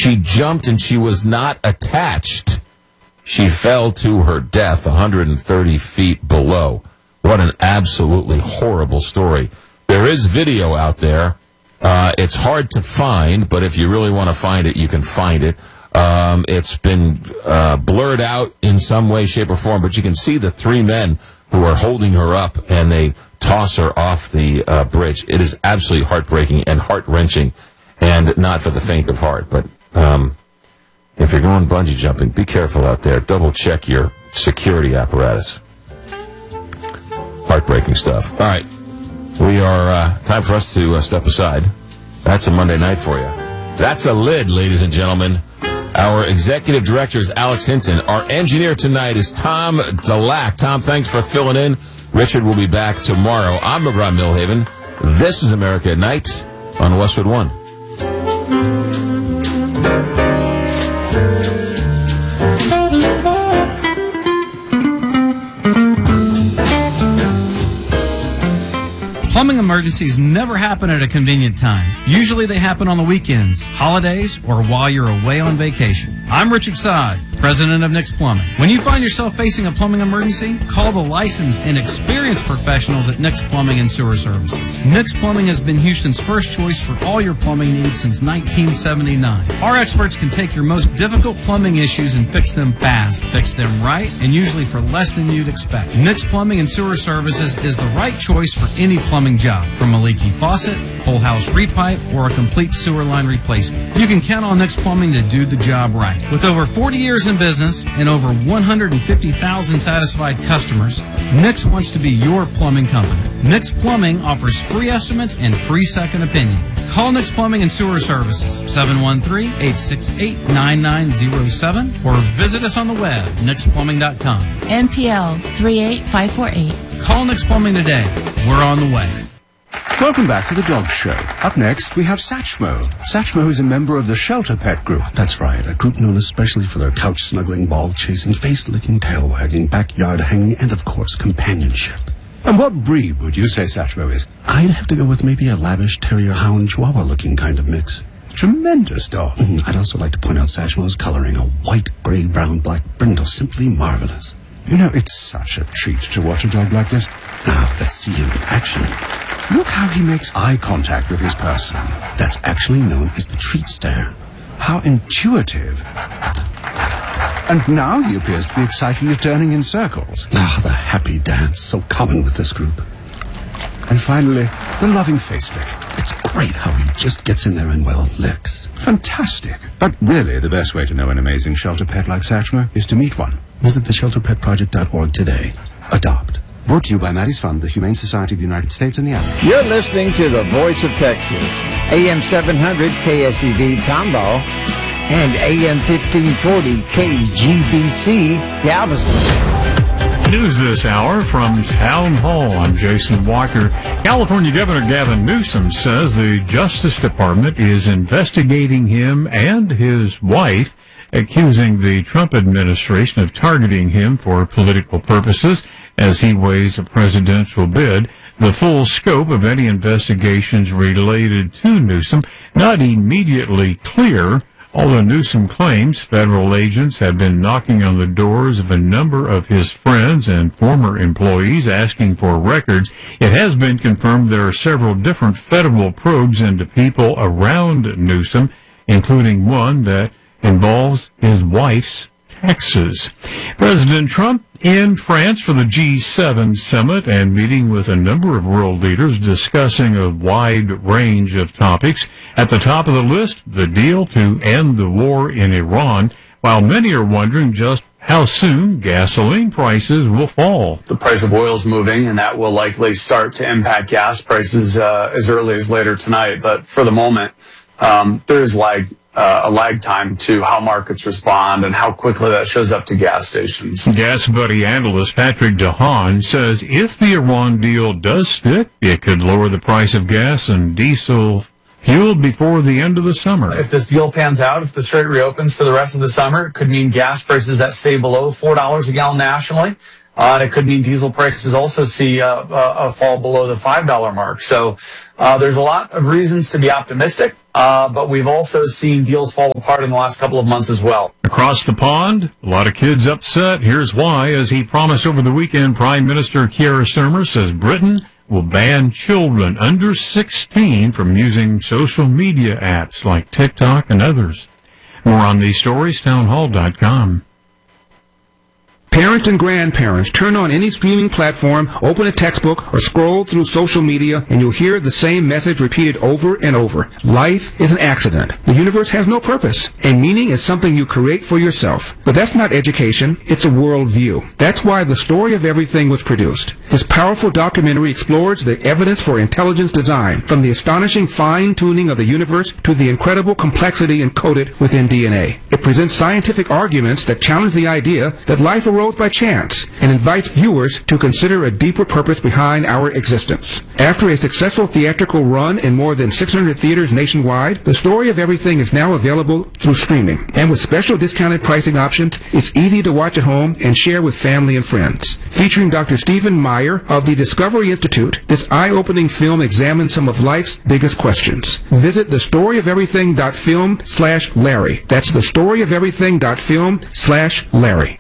She jumped and she was not attached. She fell to her death 130 feet below. What an absolutely horrible story. There is video out there. It's hard to find, but if you really want to find it, you can find it. It's been blurred out in some way, shape, or form, but you can see the three men who are holding her up, and they toss her off the bridge. It is absolutely heartbreaking and heart-wrenching, and not for the faint of heart. But if you're going bungee jumping, be careful out there. Double-check your security apparatus. Heartbreaking stuff. All right. We are, time for us to step aside. That's a Monday night for you. That's a lid, ladies and gentlemen. Our executive director is Alex Hinton. Our engineer tonight is Tom Delac. Tom, thanks for filling in. Richard will be back tomorrow. I'm McGraw Millhaven. This is America at Night on Westwood One. Plumbing emergencies never happen at a convenient time. Usually they happen on the weekends, holidays, or while you're away on vacation. I'm Richard Side, president of Nick's Plumbing. When you find yourself facing a plumbing emergency, call the licensed and experienced professionals at Nick's Plumbing and Sewer Services. Nick's Plumbing has been Houston's first choice for all your plumbing needs since 1979. Our experts can take your most difficult plumbing issues and fix them fast, fix them right, and usually for less than you'd expect. Nick's Plumbing and Sewer Services is the right choice for any plumbing job, from a leaky faucet, whole house repipe, or a complete sewer line replacement. You can count on Nick's Plumbing to do the job right. With over 40 years in business and over 150,000 satisfied customers, Nick's wants to be your plumbing company. Nick's Plumbing offers free estimates and free second opinions. Call Nick's Plumbing and Sewer Services, 713-868-9907, or visit us on the web, nicksplumbing.com. NPL 38548. Call Nick's Plumbing today. We're on the way. Welcome back to the Dog Show. Up next, we have Satchmo. Satchmo is a member of the Shelter Pet Group. That's right, a group known especially for their couch-snuggling, ball-chasing, face-licking, tail-wagging, backyard-hanging, and, of course, companionship. And what breed would you say Satchmo is? I'd have to go with maybe a lavish terrier-hound chihuahua-looking kind of mix. Tremendous dog. I'd also like to point out Satchmo's coloring, a white, gray, brown, black brindle, simply marvelous. You know, it's such a treat to watch a dog like this. Now, let's see him in action. Look how he makes eye contact with his person. That's actually known as the treat stare. How intuitive. And now he appears to be excitedly turning in circles. Ah, the happy dance, so common with this group. And finally, the loving face lick. It's great how he just gets in there and, well, licks. Fantastic. But really, the best way to know an amazing shelter pet like Satchmo is to meet one. Visit theshelterpetproject.org today. Adopt. Brought to you by Maddie's Fund, the Humane Society of the United States, and the Advocate. You're listening to the Voice of Texas, AM 700 KSEV Tomball and AM 1540 KGBC Galveston. News this hour from Town Hall. I'm Jason Walker. California Governor Gavin Newsom says the Justice Department is investigating him and his wife, accusing the Trump administration of targeting him for political purposes as he weighs a presidential bid. The full scope of any investigations related to Newsom not immediately clear, although Newsom claims federal agents have been knocking on the doors of a number of his friends and former employees asking for records. It has been confirmed there are several different federal probes into people around Newsom, including one that involves his wife's taxes. President Trump in France for the G7 summit and meeting with a number of world leaders discussing a wide range of topics. At the top of the list, the deal to end the war in Iran, while many are wondering just how soon gasoline prices will fall. The price of oil is moving, and that will likely start to impact gas prices as early as later tonight. But for the moment, there is a lag time to how markets respond and how quickly that shows up to gas stations. Gas Buddy analyst Patrick DeHaan says if the Iran deal does stick, it could lower the price of gas and diesel fuel before the end of the summer. If this deal pans out, if the strait reopens for the rest of the summer, it could mean gas prices that stay below $4 a gallon nationally. And it could mean diesel prices also see a fall below the $5 mark. So there's a lot of reasons to be optimistic, but we've also seen deals fall apart in the last couple of months as well. Across the pond, a lot of kids upset. Here's why. As he promised over the weekend, Prime Minister Keir Starmer says Britain will ban children under 16 from using social media apps like TikTok and others. More on these stories, townhall.com. Parents and grandparents, turn on any streaming platform, open a textbook, or scroll through social media, and you'll hear the same message repeated over and over. Life is an accident. The universe has no purpose, and meaning is something you create for yourself. But that's not education, it's a worldview. That's why The Story of Everything was produced. This powerful documentary explores the evidence for intelligence design, from the astonishing fine-tuning of the universe to the incredible complexity encoded within DNA. It presents scientific arguments that challenge the idea that life arose by chance and invites viewers to consider a deeper purpose behind our existence. After a successful theatrical run in more than 600 theaters nationwide, The Story of Everything is now available through streaming. And with special discounted pricing options, it's easy to watch at home and share with family and friends. Featuring Dr. Stephen Meyer of the Discovery Institute, this eye-opening film examines some of life's biggest questions. Visit thestoryoferything.film/Larry. That's thestoryoferything.film/Larry.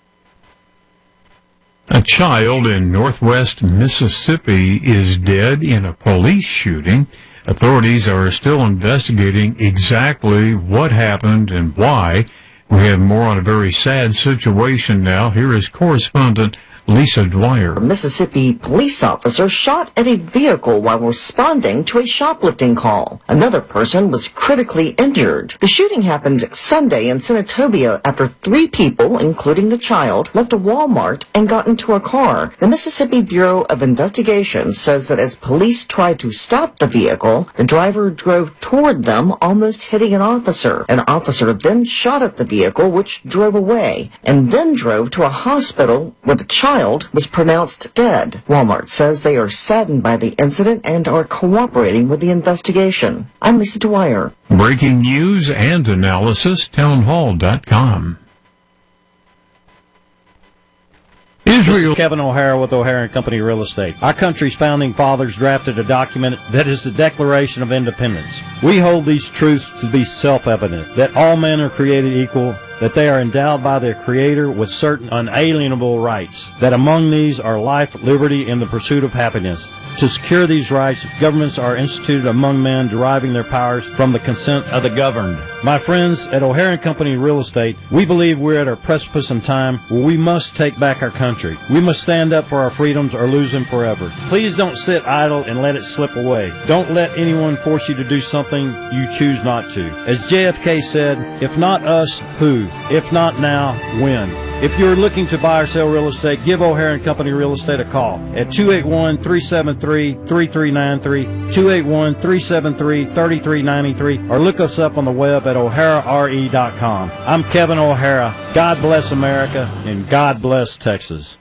A child in northwest Mississippi is dead in a police shooting. Authorities are still investigating exactly what happened and why. We have more on a very sad situation now. Here is correspondent Lisa Dwyer. A Mississippi police officer shot at a vehicle while responding to a shoplifting call. Another person was critically injured. The shooting happened Sunday in Senatobia after 3 people, including the child, left a Walmart and got into a car. The Mississippi Bureau of Investigation says that as police tried to stop the vehicle, the driver drove toward them, almost hitting an officer. An officer then shot at the vehicle, which drove away, and then drove to a hospital where the child was pronounced dead. Walmart says they are saddened by the incident and are cooperating with the investigation. I'm Lisa Dwyer. Breaking news and analysis, townhall.com. This is Kevin O'Hara with O'Hara & Company Real Estate. Our country's founding fathers drafted a document that is the Declaration of Independence. We hold these truths to be self-evident, that all men are created equal, that they are endowed by their Creator with certain unalienable rights, that among these are life, liberty, and the pursuit of happiness. To secure these rights, governments are instituted among men, deriving their powers from the consent of the governed. My friends at O'Hara & Company Real Estate, we believe we're at a precipice in time where we must take back our country. We must stand up for our freedoms or lose them forever. Please don't sit idle and let it slip away. Don't let anyone force you to do something you choose not to. As JFK said, if not us, who? If not now, when? If you're looking to buy or sell real estate, give O'Hara & Company Real Estate a call at 281-373-3393, 281-373-3393, or look us up on the web at o'harare.com. I'm Kevin O'Hara. God bless America, and God bless Texas.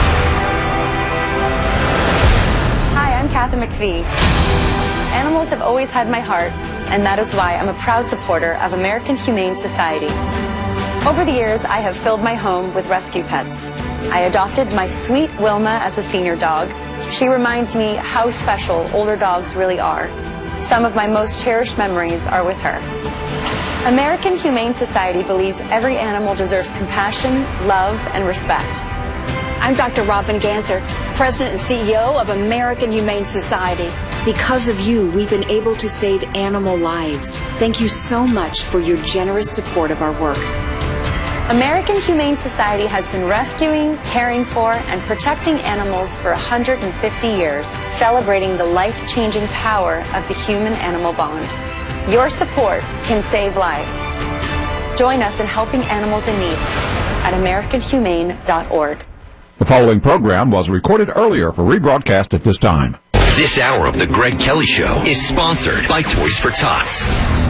Hi, I'm Kathy McPhee. Animals have always had my heart, and that is why I'm a proud supporter of American Humane Society. Over the years, I have filled my home with rescue pets. I adopted my sweet Wilma as a senior dog. She reminds me how special older dogs really are. Some of my most cherished memories are with her. American Humane Society believes every animal deserves compassion, love, and respect. I'm Dr. Robin Ganser, President and CEO of American Humane Society. Because of you, we've been able to save animal lives. Thank you so much for your generous support of our work. American Humane Society has been rescuing, caring for, and protecting animals for 150 years, celebrating the life-changing power of the human-animal bond. Your support can save lives. Join us in helping animals in need at AmericanHumane.org. The following program was recorded earlier for rebroadcast at this time. This hour of The Greg Kelly Show is sponsored by Toys for Tots.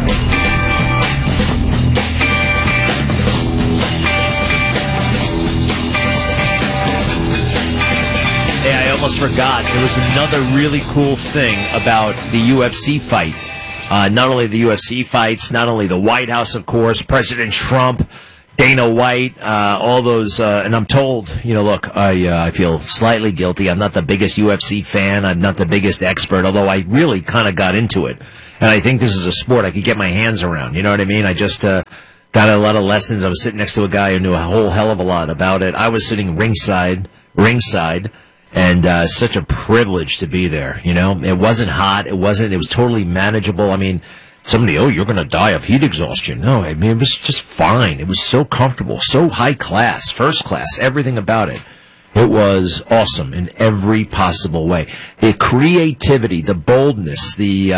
Hey, I almost forgot. There was another really cool thing about the UFC fight. Not only the UFC fights, not only the White House, of course, President Trump Dana White, all those, and I'm told, look, I feel slightly guilty. I'm not the biggest UFC fan. I'm not the biggest expert, although I really kind of got into it. And I think this is a sport I could get my hands around. You know what I mean? I just got a lot of lessons. I was sitting next to a guy who knew a whole hell of a lot about it. I was sitting ringside, and such a privilege to be there. It wasn't hot. It was totally manageable. I mean, somebody, you're going to die of heat exhaustion. No, I mean, it was just fine. It was so comfortable, so high class, first class, everything about it. It was awesome in every possible way. The creativity, the boldness, the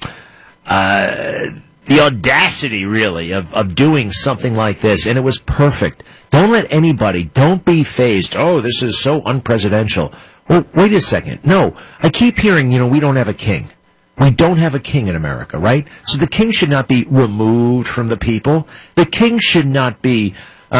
audacity, really, of doing something like this, and it was perfect. Don't be fazed. Oh, this is so unpresidential. Well, wait a second. No, I keep hearing, we don't have a king. We don't have a king in America, right? So the king should not be removed from the people. The king should not be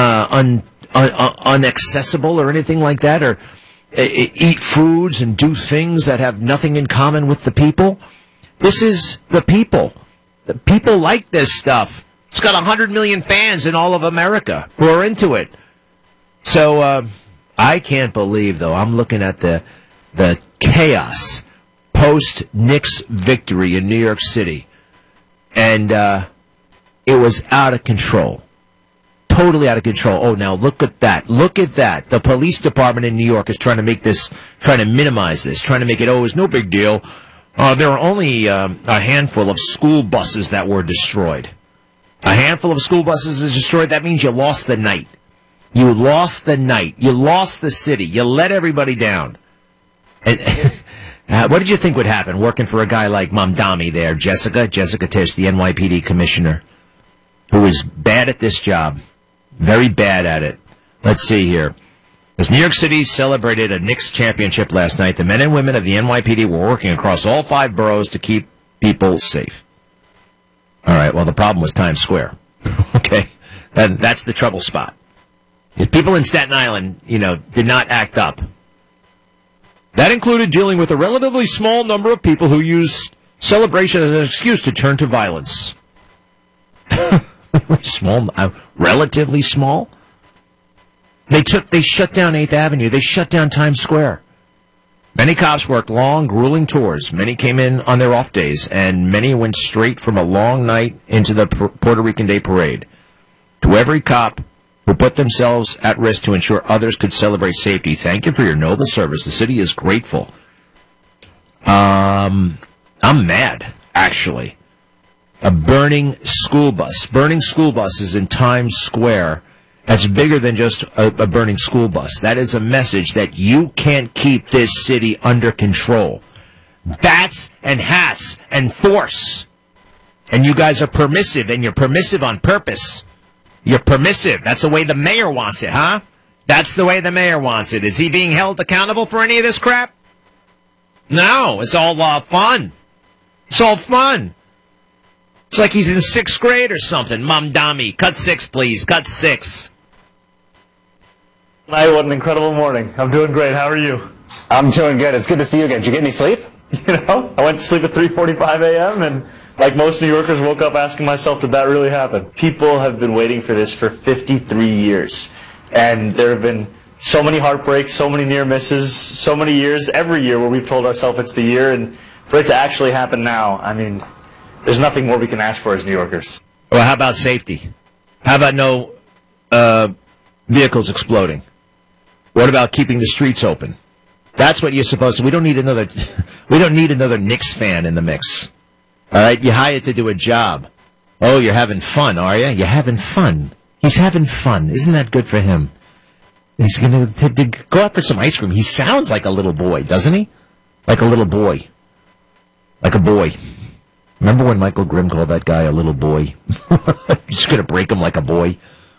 unaccessible or anything like that, or eat foods and do things that have nothing in common with the people. This is the people. The people like this stuff. It's got 100 million fans in all of America who are into it. So I can't believe, though, I'm looking at the chaos post-Knicks victory in New York City. And it was out of control. Totally out of control. Oh, now look at that. Look at that. The police department in New York is trying to minimize this, trying to make it, it's no big deal. There are only a handful of school buses that were destroyed. A handful of school buses is destroyed. That means you lost the night. You lost the night. You lost the city. You let everybody down. And what did you think would happen working for a guy like Mamdani there, Jessica Tisch, the NYPD commissioner, who is bad at this job, very bad at it. Let's see here. As New York City celebrated a Knicks championship last night, the men and women of the NYPD were working across all 5 boroughs to keep people safe. All right, well, the problem was Times Square. Okay? That's the trouble spot. If people in Staten Island, did not act up. That included dealing with a relatively small number of people who used celebration as an excuse to turn to violence. Small, relatively small? They shut down 8th Avenue. They shut down Times Square. Many cops worked long, grueling tours. Many came in on their off days, and many went straight from a long night into the Puerto Rican Day Parade. To every cop who put themselves at risk to ensure others could celebrate safety, thank you for your noble service. The city is grateful. I'm mad, actually. A burning school bus. Burning school buses in Times Square. That's bigger than just a burning school bus. That is a message that you can't keep this city under control. Bats and hats and force. And you guys are permissive, and you're permissive on purpose. You're permissive. That's the way the mayor wants it, huh? That's the way the mayor wants it. Is he being held accountable for any of this crap? No, it's all fun. It's all fun. It's like he's in 6th grade or something. Mamdani, cut 6, please. Cut 6. Hi, what an incredible morning. I'm doing great. How are you? I'm doing good. It's good to see you again. Did you get any sleep? I went to sleep at 3:45 a.m. and like most New Yorkers, woke up asking myself, did that really happen? People have been waiting for this for 53 years. And there have been so many heartbreaks, so many near misses, so many years, every year where we've told ourselves it's the year. And for it to actually happen now, I mean, there's nothing more we can ask for as New Yorkers. Well, how about safety? How about no vehicles exploding? What about keeping the streets open? That's what you're supposed to. We don't need another Knicks fan in the mix. All right, you hired to do a job. Oh, you're having fun, are you? You're having fun. He's having fun. Isn't that good for him? He's going to go out for some ice cream. He sounds like a little boy, doesn't he? Like a little boy. Like a boy. Remember when Michael Grimm called that guy a little boy? Just going to break him like a boy.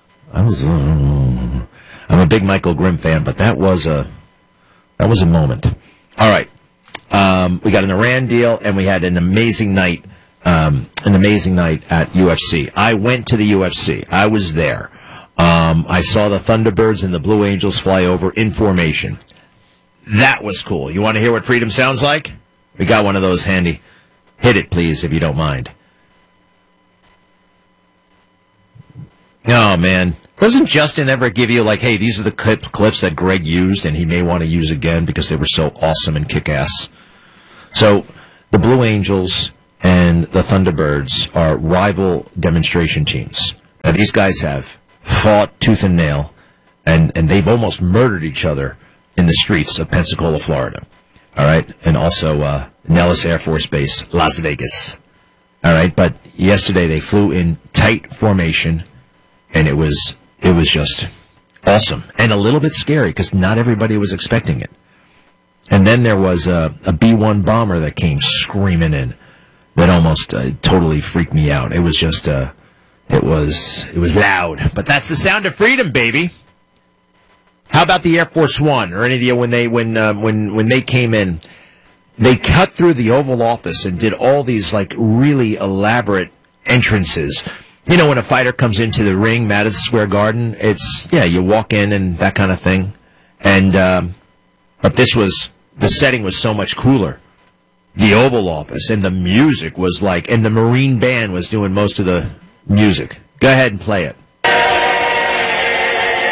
I'm a big Michael Grimm fan, but that was a moment. All right. We got an Iran deal, and we had an amazing night at UFC. I went to the UFC. I was there. I saw the Thunderbirds and the Blue Angels fly over in formation. That was cool. You want to hear what freedom sounds like? We got one of those handy. Hit it, please, if you don't mind. Oh, man. Doesn't Justin ever give you, like, hey, these are the clips that Greg used and he may want to use again because they were so awesome and kick-ass? So the Blue Angels and the Thunderbirds are rival demonstration teams. Now, these guys have fought tooth and nail, and they've almost murdered each other in the streets of Pensacola, Florida. All right? And also Nellis Air Force Base, Las Vegas. All right? But yesterday they flew in tight formation, and it was just awesome and a little bit scary because not everybody was expecting it. And then there was a B-1 bomber that came screaming in that almost totally freaked me out. It was just it was loud, but that's the sound of freedom, baby. How about the Air Force One or any of you when they came in? They cut through the Oval Office and did all these like really elaborate entrances. You know, when a fighter comes into the ring, Madison Square Garden, you walk in and that kind of thing. And but the setting was so much cooler. The Oval Office and the music was like, and the Marine Band was doing most of the music. Go ahead and play it.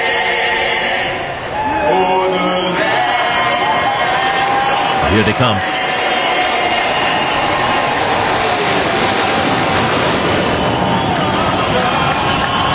Here they come.